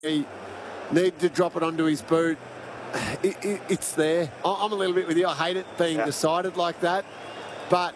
he needed to drop it onto his boot. It's there. I'm a little bit with you. I hate it being decided like that. But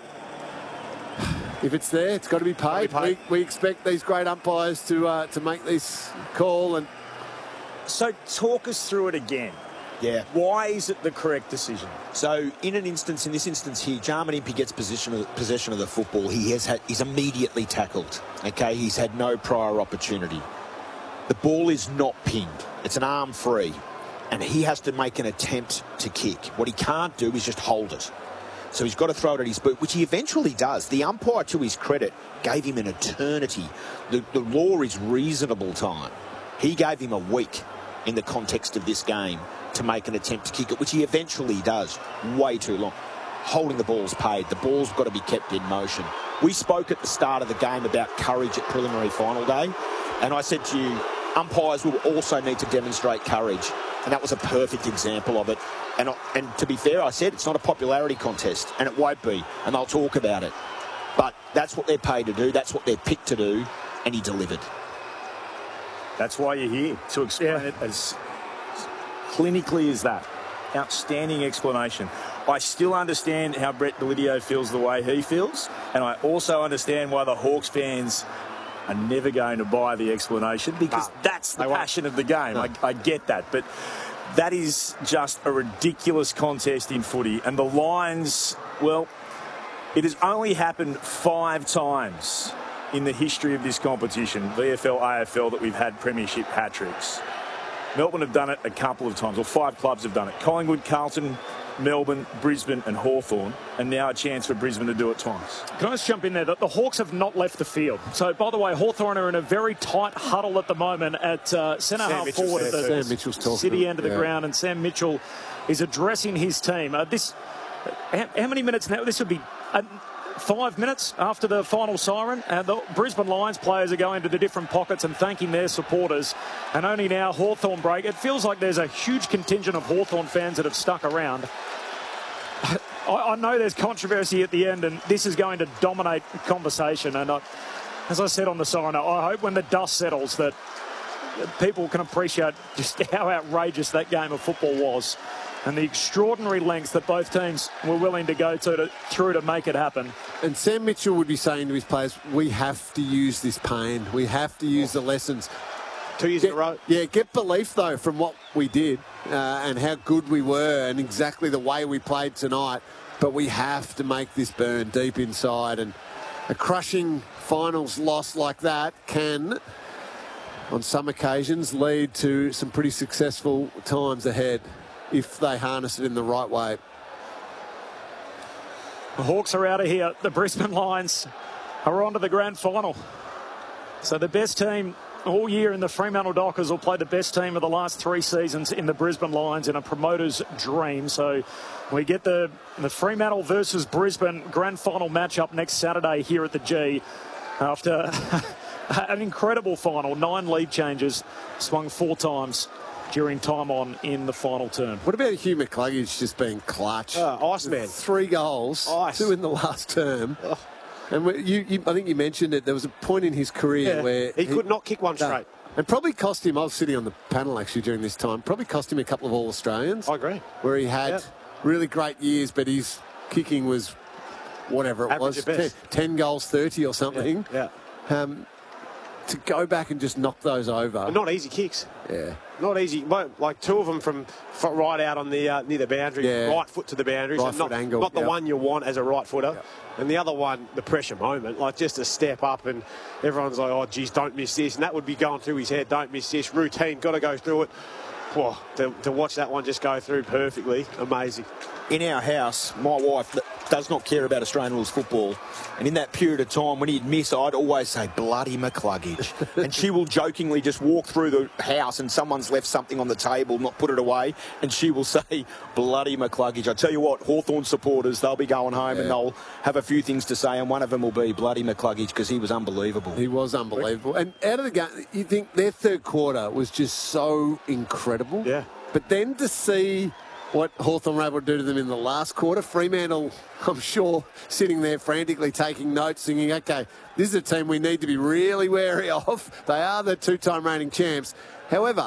if it's there, it's got to be paid. We expect these great umpires to make this call. And so talk us through it again. Yeah. Why is it the correct decision? So in this instance here, Jarman Impey gets possession of the football. He's immediately tackled. Okay, he's had no prior opportunity. The ball is not pinned. It's an arm free. And he has to make an attempt to kick. What he can't do is just hold it. So he's got to throw it at his boot, which he eventually does. The umpire, to his credit, gave him an eternity. The law is reasonable time. He gave him a week in the context of this game to make an attempt to kick it, which he eventually does. Way too long. Holding the ball's paid. The ball's got to be kept in motion. We spoke at the start of the game about courage at preliminary final day, and I said to you, umpires will also need to demonstrate courage. And that was a perfect example of it. And to be fair, I said it's not a popularity contest, and it won't be, and they'll talk about it. But that's what they're paid to do. That's what they're picked to do, and he delivered. That's why you're here, to explain it as clinically as that. Outstanding explanation. I still understand how Brett Delidio feels the way he feels, and I also understand why the Hawks fans are never going to buy the explanation, because that's the passion of the game. I get that, but that is just a ridiculous contest in footy. And the Lions, well, it has only happened 5 times in the history of this competition, VFL, AFL, that we've had premiership hat-tricks. Melbourne have done it a couple of times, or 5 clubs have done it. Collingwood, Carlton, Melbourne, Brisbane and Hawthorn, and now a chance for Brisbane to do it twice. Can I just jump in there? The Hawks have not left the field. So, by the way, Hawthorn are in a very tight huddle at the moment at centre half forward at the city end of the ground, and Sam Mitchell is addressing his team. How many minutes now? This would be 5 minutes after the final siren, and the Brisbane Lions players are going to the different pockets and thanking their supporters, and only now Hawthorn break. It feels like there's a huge contingent of Hawthorn fans that have stuck around. I know there's controversy at the end, and this is going to dominate conversation, and as I said on the siren, I hope when the dust settles that people can appreciate just how outrageous that game of football was and the extraordinary lengths that both teams were willing to go through to make it happen. And Sam Mitchell would be saying to his players, we have to use this pain. We have to use the lessons. 2 years in a row. Yeah, get belief, though, from what we did and how good we were and exactly the way we played tonight. But we have to make this burn deep inside. And a crushing finals loss like that can, on some occasions, lead to some pretty successful times ahead if they harness it in the right way. The Hawks are out of here. The Brisbane Lions are on to the grand final. So the best team all year in the Fremantle Dockers will play the best team of the last 3 seasons in the Brisbane Lions in a promoter's dream. So we get the Fremantle versus Brisbane grand final matchup next Saturday here at the G after an incredible final. 9 lead changes, swung 4 times during time on in the final term. What about Hugh McCluggage just being clutch? Iceman. 3 goals, 2 in the last term. And I think you mentioned it, there was a point in his career where he could not kick one straight. And probably cost him, I was sitting on the panel actually during this time, probably cost him a couple of All-Australians. I agree. Where he had really great years, but his kicking was whatever it was, 10 goals, 30 or something. Yeah. To go back and just knock those over. Not easy kicks. Yeah. Not easy. Like 2 of them from right out on the near the boundary, right foot to the boundaries. Right foot angle. Not the one you want as a right footer. Yep. And the other one, the pressure moment, like just a step up and everyone's like, oh, geez, don't miss this. And that would be going through his head, don't miss this. Routine, got to go through it. Whoa, to watch that one just go through perfectly, amazing. In our house, my wife does not care about Australian rules football. And in that period of time, when he'd miss, I'd always say, bloody McCluggage. And she will jokingly just walk through the house and someone's left something on the table, not put it away, and she will say, bloody McCluggage. I tell you what, Hawthorn supporters, they'll be going home and they'll have a few things to say, and one of them will be bloody McCluggage, because he was unbelievable. He was unbelievable. And out of the game, you think their third quarter was just so incredible. Yeah. But then to see what Hawthorn were able to do to them in the last quarter. Fremantle, I'm sure, sitting there frantically taking notes, thinking, okay, this is a team we need to be really wary of. They are the two-time reigning champs. However,